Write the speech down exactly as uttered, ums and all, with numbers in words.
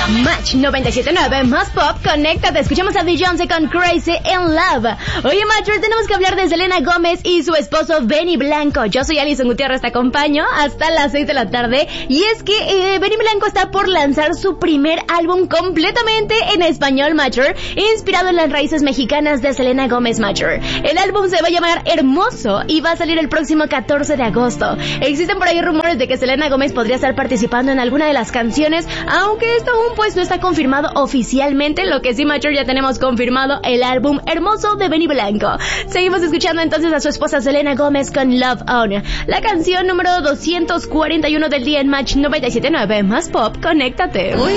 Match noventa y siete punto nueve más pop, conéctate. Escuchamos a Beyoncé con Crazy in Love. Oye, Matcher, tenemos que hablar de Selena Gómez y su esposo Benny Blanco. Yo soy Alison Gutiérrez, te acompaño hasta las seis de la tarde. Y es que eh, Benny Blanco está por lanzar su primer álbum completamente en español, Matcher, inspirado en las raíces mexicanas de Selena Gómez, Matcher. El álbum se va a llamar Hermoso y va a salir el próximo catorce de agosto. Existen por ahí rumores de que Selena Gómez podría estar participando en alguna de las canciones, aunque esto aún pues no está confirmado oficialmente. Lo que sí, Matcher, ya tenemos confirmado el álbum Hermoso de Benny Blanco. Seguimos escuchando entonces a su esposa Selena Gómez con Love On, la canción número doscientos cuarenta y uno del día en Match noventa y siete punto nueve más pop, conéctate. Uy.